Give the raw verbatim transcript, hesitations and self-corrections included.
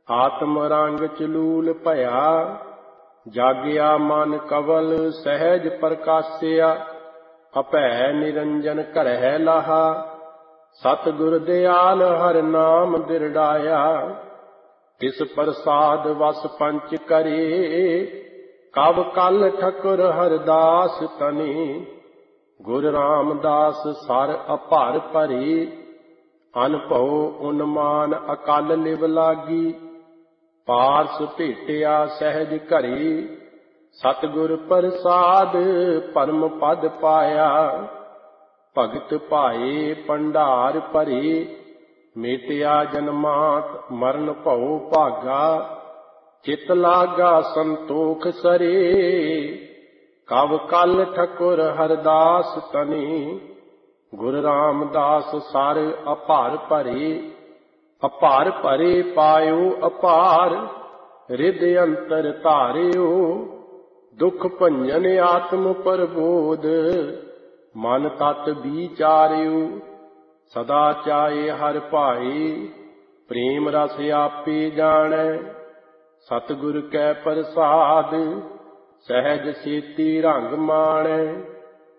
ਆਤਮ ਰੰਗ ਚਲੂਲ ਭਇਆ, ਜਾਗਿਆ ਮਨ ਕਵਲ ਸਹਿਜ ਪ੍ਰਕਾਸਿਆ। ਅਭੈ ਨਿਰੰਜਨ ਘਰਹਿ ਲਾਹਾ, ਸਤਿਗੁਰ ਦਿਆਲ ਹਰਿ ਨਾਮ ਦਿਰੜਾਇਆ। ਤਿਸ ਪ੍ਰਸਾਦ ਵਸ ਪੰਚ ਕਰੇ, ਕਬ ਕਲ ਠਕੁਰ ਹਰਿਦਾਸ ਤਨੀ। ਗੁਰ ਰਾਮਦਾਸ ਸਰ ਅਭਰ ਭਰੀ, ਅਨਭਉ ਉਨਮਾਨ ਅਕਲ ਲਿਵ ਲਾਗੀ। ਪਾਰਸ ਭੇਟਿਆ ਸਹਿਜ ਘਰੀ, ਸਤਿਗੁਰ ਪ੍ਰਸਾਦ ਪਰਮ ਪਦ ਪਾਇਆ। ਭਗਤ ਭਾਏ ਭੰਡਾਰ ਭਰੀ, ਮੇਟਿਆ ਜਨਮਾਤ ਮਰਨ ਭਉ ਭਾਗਾ। ਚਿਤ ਲਾਗਾ ਸੰਤੋਖ ਸਰੇ, ਕਬ ਕਲ ਠਕੁਰ ਹਰਿਦਾਸ ਤਨੀ। ਗੁਰ ਰਾਮਦਾਸ ਸਰ ਅਭਰ ਭਰੇ, ਅਭਰ ਭਰੇ ਪਾਇਓ ਅਪਾਰ। ਰਿਦ ਅੰਤਰ ਧਾਰਿਓ, ਦੁਖ ਭੰਜਨ ਆਤਮ ਪ੍ਰਬੋਧ। ਮਨ ਤਤ ਵਿਚਾਰਿਓ, ਸਦਾ ਚਾਏ ਹਰਿ ਭਾਈ। ਪ੍ਰੇਮ ਰਸ ਆਪੇ ਜਾਣੈ, ਸਤਿਗੁਰ ਕੈ ਪ੍ਰਸਾਦ। ਸਹਿਜ ਸੇਤੀ ਰੰਗ ਮਾਣੈ।